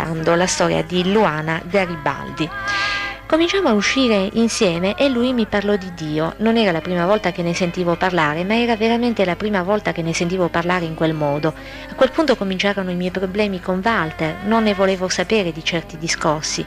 raccontando la storia di Luana Garibaldi. Cominciamo a uscire insieme e lui mi parlò di Dio. Non era la prima volta che ne sentivo parlare, ma era veramente la prima volta che ne sentivo parlare in quel modo. A quel punto cominciarono i miei problemi con Walter, non ne volevo sapere di certi discorsi.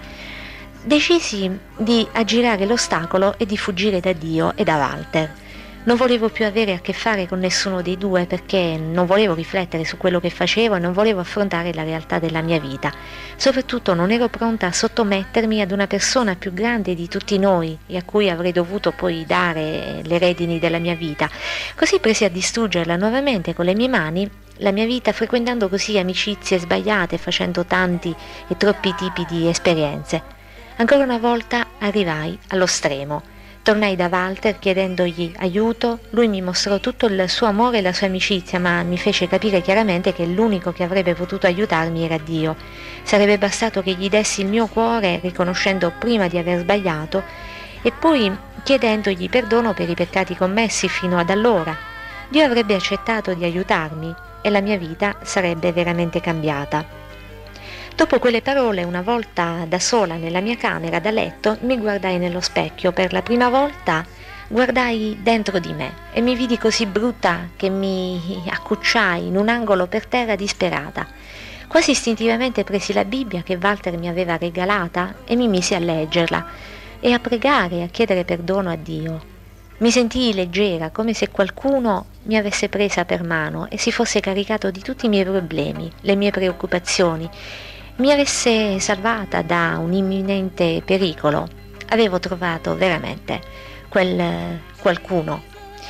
Decisi di aggirare l'ostacolo e di fuggire da Dio e da Walter. Non volevo più avere a che fare con nessuno dei due perché non volevo riflettere su quello che facevo e non volevo affrontare la realtà della mia vita. Soprattutto non ero pronta a sottomettermi ad una persona più grande di tutti noi e a cui avrei dovuto poi dare le redini della mia vita. Così presi a distruggerla nuovamente con le mie mani, la mia vita, frequentando così amicizie sbagliate, facendo tanti e troppi tipi di esperienze. Ancora una volta arrivai allo stremo. Tornai da Walter chiedendogli aiuto, lui mi mostrò tutto il suo amore e la sua amicizia, ma mi fece capire chiaramente che l'unico che avrebbe potuto aiutarmi era Dio. Sarebbe bastato che gli dessi il mio cuore, riconoscendo prima di aver sbagliato, e poi chiedendogli perdono per i peccati commessi fino ad allora. Dio avrebbe accettato di aiutarmi e la mia vita sarebbe veramente cambiata. Dopo quelle parole, una volta da sola nella mia camera da letto, mi guardai nello specchio. Per la prima volta guardai dentro di me e mi vidi così brutta che mi accucciai in un angolo per terra disperata. Quasi istintivamente presi la Bibbia che Walter mi aveva regalata e mi misi a leggerla e a pregare e a chiedere perdono a Dio. Mi sentii leggera, come se qualcuno mi avesse presa per mano e si fosse caricato di tutti i miei problemi, le mie preoccupazioni, mi avesse salvata da un imminente pericolo. Avevo trovato veramente quel qualcuno.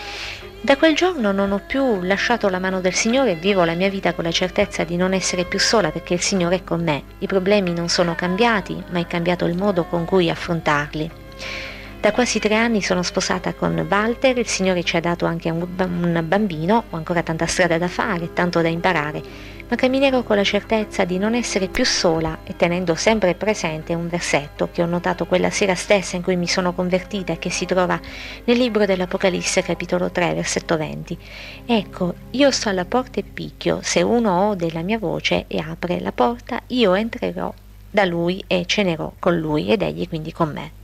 Da quel giorno non ho più lasciato la mano del Signore e vivo la mia vita con la certezza di non essere più sola perché il Signore è con me. I problemi non sono cambiati, ma è cambiato il modo con cui affrontarli. Da quasi 3 anni sono sposata con Walter, il Signore ci ha dato anche un bambino, ho ancora tanta strada da fare, tanto da imparare, ma camminerò con la certezza di non essere più sola e tenendo sempre presente un versetto che ho notato quella sera stessa in cui mi sono convertita e che si trova nel libro dell'Apocalisse capitolo 3 versetto 20. Ecco, io sto alla porta e picchio, se uno ode la mia voce e apre la porta, io entrerò da lui e cenerò con lui ed egli quindi con me.